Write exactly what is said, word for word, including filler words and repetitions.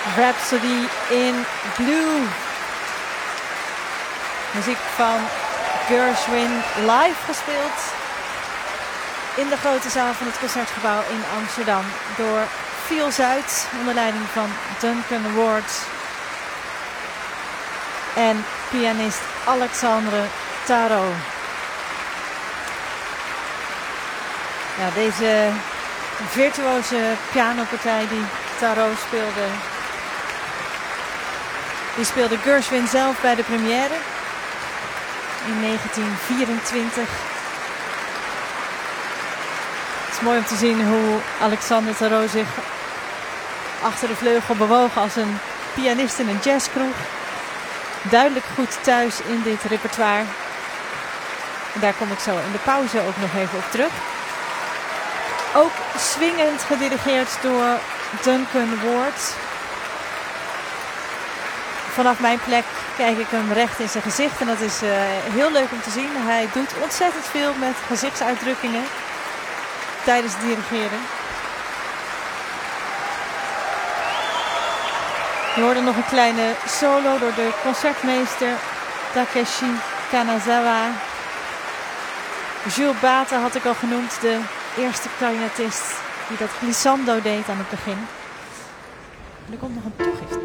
Rhapsody in Blue. Muziek van Gershwin, live gespeeld in de grote zaal van het Concertgebouw in Amsterdam door Feel Zuid onder leiding van Duncan Ward en pianist Alexandre Tarot. Ja, deze virtuoze pianopartij die Tarot speelde, die speelde Gershwin zelf bij de première in negentien vierentwintig. Het is mooi om te zien hoe Alexandre Tarot zich achter de vleugel bewoog als een pianist in een jazzkroeg. Duidelijk goed thuis in dit repertoire. En daar kom ik zo in de pauze ook nog even op terug. Ook swingend gedirigeerd door Duncan Ward. Vanaf mijn plek kijk ik hem recht in zijn gezicht en dat is uh, heel leuk om te zien. Hij doet ontzettend veel met gezichtsuitdrukkingen tijdens het dirigeren. Je hoorde nog een kleine solo door de concertmeester Takeshi Kanazawa. Jules Bata had ik al genoemd, de eerste klarinetist die dat glissando deed aan het begin. En er komt nog een toegift.